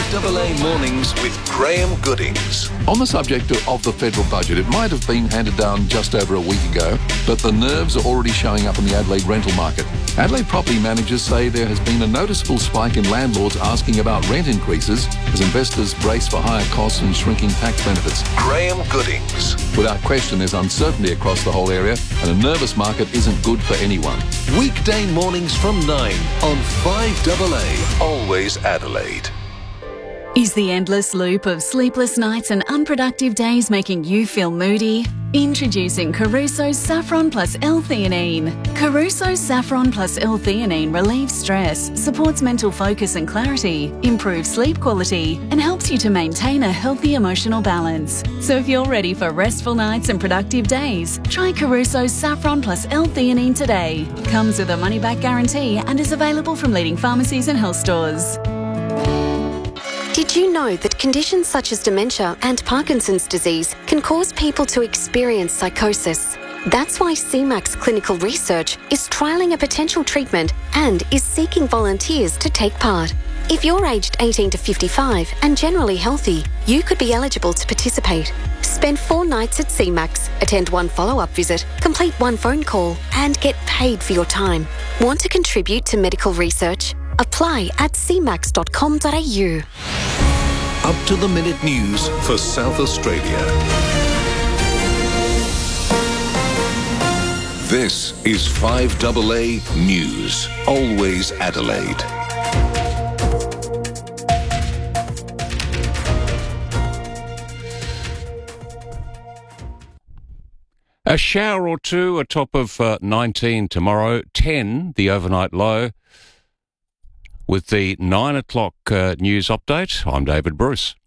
5AA Mornings with Graham Goodings. On the subject of the federal budget, it might have been handed down just over a week ago, but the nerves are already showing up in the Adelaide rental market. Adelaide property managers say there has been a noticeable spike in landlords asking about rent increases as investors brace for higher costs and shrinking tax benefits. Graham Goodings. Without question, there's uncertainty across the whole area, and a nervous market isn't good for anyone. Weekday mornings from 9 on 5AA. Always Adelaide. Is the endless loop of sleepless nights and unproductive days making you feel moody? Introducing Caruso's Saffron Plus L-theanine. Caruso's Saffron Plus L-theanine relieves stress, supports mental focus and clarity, improves sleep quality, and helps you to maintain a healthy emotional balance. So if you're ready for restful nights and productive days, try Caruso's Saffron Plus L-theanine today. Comes with a money-back guarantee and is available from leading pharmacies and health stores. Did you know that conditions such as dementia and Parkinson's disease can cause people to experience psychosis? That's why CMAX Clinical Research is trialling a potential treatment and is seeking volunteers to take part. If you're aged 18 to 55 and generally healthy, you could be eligible to participate. Spend 4 nights at CMAX, attend 1 follow-up visit, complete 1 phone call, and get paid for your time. Want to contribute to medical research? Apply at cmax.com.au. Up-to-the-minute news for South Australia. This is 5AA News. Always Adelaide. A shower or two, a top of 19 tomorrow, 10 the overnight low. With the 9 o'clock news update, I'm David Bruce.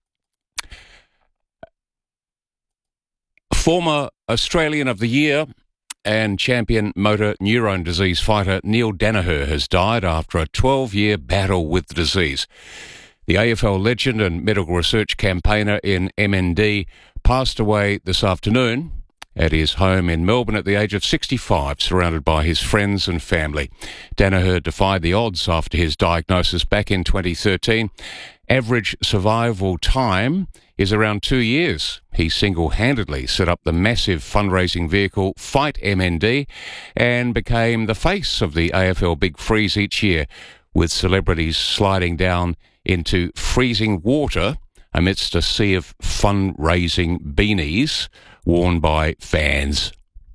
Former Australian of the Year and champion motor neurone disease fighter Neil Daniher has died after a 12-year battle with the disease. The AFL legend and medical research campaigner in MND passed away this afternoon at his home in Melbourne at the age of 65, surrounded by his friends and family. Daniher defied the odds after his diagnosis back in 2013. Average survival time is around 2 years. He single-handedly set up the massive fundraising vehicle Fight MND and became the face of the AFL Big Freeze each year, with celebrities sliding down into freezing water amidst a sea of fundraising beanies worn by fans.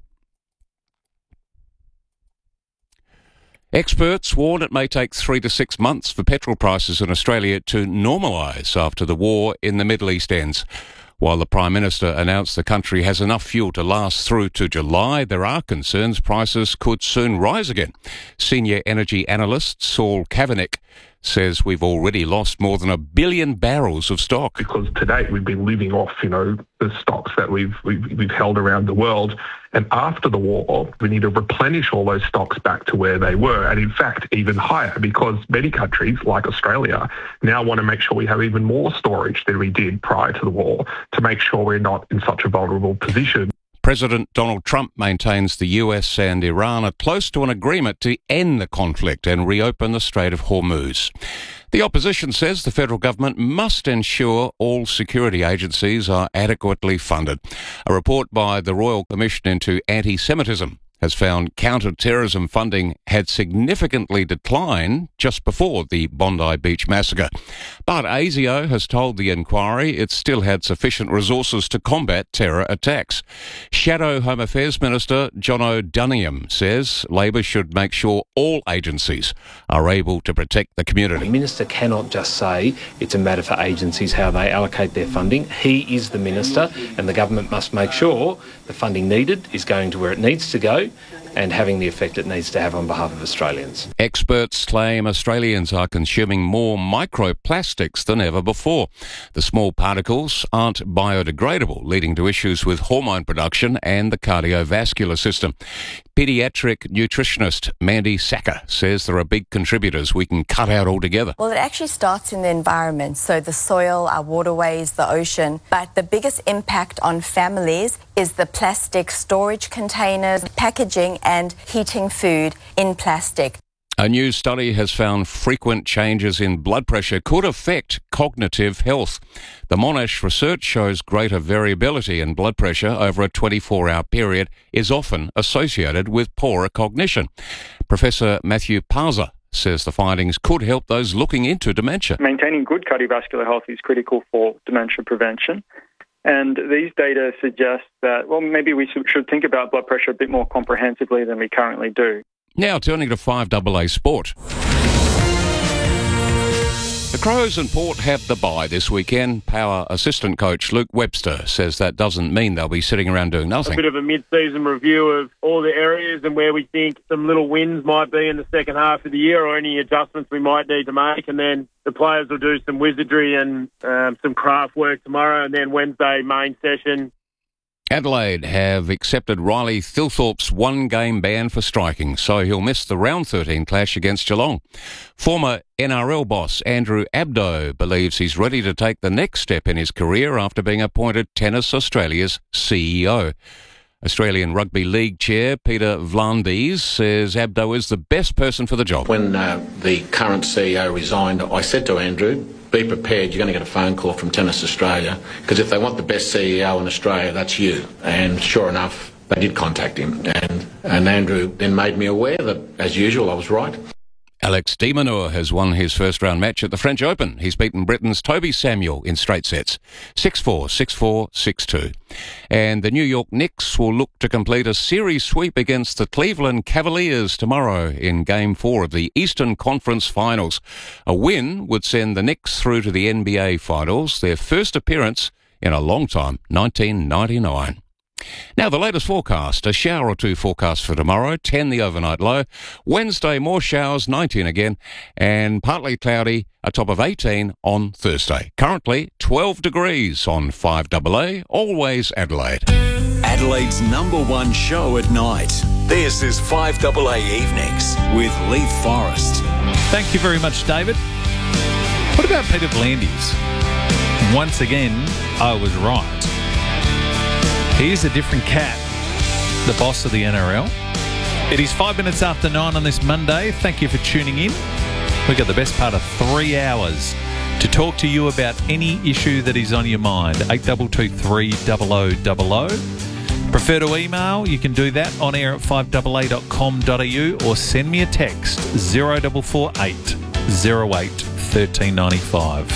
Experts warn it may take 3 to 6 months for petrol prices in Australia to normalise after the war in the Middle East ends. While the Prime Minister announced the country has enough fuel to last through to July, there are concerns prices could soon rise again. Senior energy analyst Saul Kavanagh says we've already lost more than 1 billion barrels of stock. Because to date we've been living off, the stocks that we've held around the world. And after the war, we need to replenish all those stocks back to where they were. And in fact, even higher, because many countries like Australia now want to make sure we have even more storage than we did prior to the war to make sure we're not in such a vulnerable position. President Donald Trump maintains the US and Iran are close to an agreement to end the conflict and reopen the Strait of Hormuz. The opposition says the federal government must ensure all security agencies are adequately funded. A report by the Royal Commission into Anti-Semitism has found counter-terrorism funding had significantly declined just before the Bondi Beach massacre. But ASIO has told the inquiry it still had sufficient resources to combat terror attacks. Shadow Home Affairs Minister John O'Donoghue says Labor should make sure all agencies are able to protect the community. The Minister cannot just say it's a matter for agencies how they allocate their funding. He is the Minister, and the government must make sure the funding needed is going to where it needs to go and having the effect it needs to have on behalf of Australians. Experts claim Australians are consuming more microplastics than ever before. The small particles aren't biodegradable, leading to issues with hormone production and the cardiovascular system. Paediatric nutritionist Mandy Sacker says there are big contributors we can cut out altogether. Well, it actually starts in the environment, so the soil, our waterways, the ocean. But the biggest impact on families is the plastic storage containers, packaging and heating food in plastic. A new study has found frequent changes in blood pressure could affect cognitive health. The Monash research shows greater variability in blood pressure over a 24-hour period is often associated with poorer cognition. Professor Matthew Pauser says the findings could help those looking into dementia. Maintaining good cardiovascular health is critical for dementia prevention. And these data suggest that, well, maybe we should think about blood pressure a bit more comprehensively than we currently do. Now turning to 5AA Sport. The Crows and Port have the bye this weekend. Power assistant coach Luke Webster says that doesn't mean they'll be sitting around doing nothing. A bit of a mid-season review of all the areas and where we think some little wins might be in the second half of the year, or any adjustments we might need to make. And then the players will do some wizardry and some craft work tomorrow, and then Wednesday main session. Adelaide have accepted Riley Thilthorpe's one-game ban for striking, so he'll miss the round 13 clash against Geelong. Former NRL boss Andrew Abdo believes he's ready to take the next step in his career after being appointed Tennis Australia's CEO. Australian Rugby League Chair Peter Vlandis says Abdo is the best person for the job. When the current CEO resigned, I said to Andrew, be prepared, you're going to get a phone call from Tennis Australia, because if they want the best CEO in Australia, that's you. And sure enough, they did contact him. And Andrew then made me aware that, as usual, I was right. Alex de Minaur has won his first-round match at the French Open. He's beaten Britain's Toby Samuel in straight sets, 6-4, 6-4, 6-2. And the New York Knicks will look to complete a series sweep against the Cleveland Cavaliers tomorrow in Game 4 of the Eastern Conference Finals. A win would send the Knicks through to the NBA Finals, their first appearance in a long time, 1999. Now, the latest forecast. A shower or two forecast for tomorrow, 10 the overnight low. Wednesday, more showers, 19 again. And partly cloudy, a top of 18 on Thursday. Currently, 12 degrees on 5AA, always Adelaide. Adelaide's #1 show at night. This is 5AA Evenings with Leith Forrest. Thank you very much, David. What about Peter Vlandis? Once again, I was right. He is a different cat, the boss of the NRL. It is 5 minutes after 9 on this Monday. Thank you for tuning in. We've got the best part of 3 hours to talk to you about any issue that is on your mind. 8223 0000. Prefer to email? You can do that on air at 5AA.com.au or send me a text 0448 08 1395.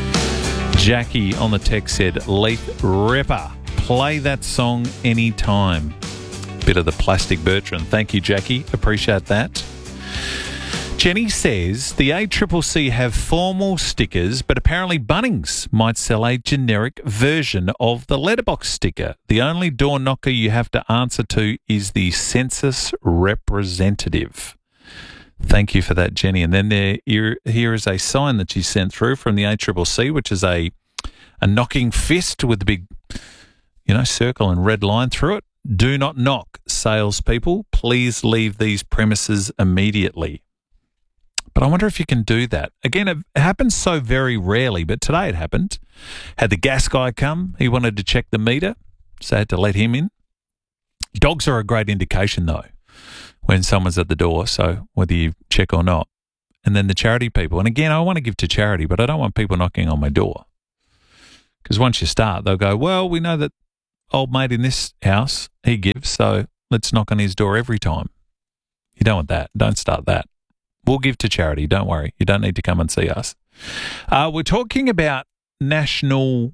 Jackie on the text said, Leith Ripper. Play that song anytime. Bit of the Plastic Bertrand. Thank you, Jackie. Appreciate that. Jenny says the ACCC have formal stickers, but apparently Bunnings might sell a generic version of the letterbox sticker. The only door knocker you have to answer to is the census representative. Thank you for that, Jenny. And then here is a sign that she sent through from the ACCC, which is a knocking fist with the big, circle and red line through it. Do not knock, salespeople. Please leave these premises immediately. But I wonder if you can do that. Again, it happens so very rarely, but today it happened. Had the gas guy come. He wanted to check the meter, so I had to let him in. Dogs are a great indication, though, when someone's at the door, so whether you check or not. And then the charity people. And again, I want to give to charity, but I don't want people knocking on my door. Because once you start, they'll go, well, we know that old mate in this house, he gives, so let's knock on his door every time. You don't want that. Don't start that. We'll give to charity. Don't worry. You don't need to come and see us. We're talking about National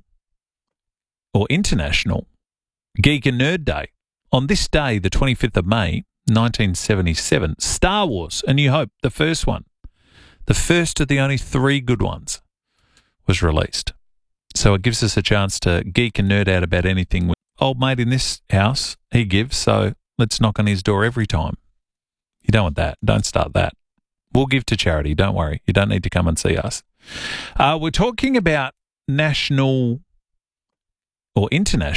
or International Geek and Nerd Day. On this day, the 25th of May, 1977, Star Wars, A New Hope, the first one, the first of the only 3 good ones, was released. So it gives us a chance to geek and nerd out about anything. Old mate in this house, he gives, so let's knock on his door every time. You don't want that. Don't start that. We'll give to charity. Don't worry. You don't need to come and see us. We're talking about National or International